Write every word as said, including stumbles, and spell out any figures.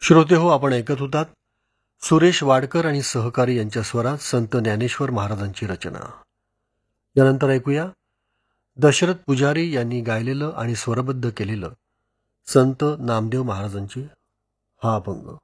श्रोते हो, आपण ऐकत होतात सुरेश वाडकर आणि सहकारी यांच्या स्वरात संत ज्ञानेश्वर महाराजांची रचना. यानंतर ऐकूया दशरथ पुजारी यांनी गायलेलं आणि स्वरबद्ध केलेलं संत नामदेव महाराजांची हा अभंग.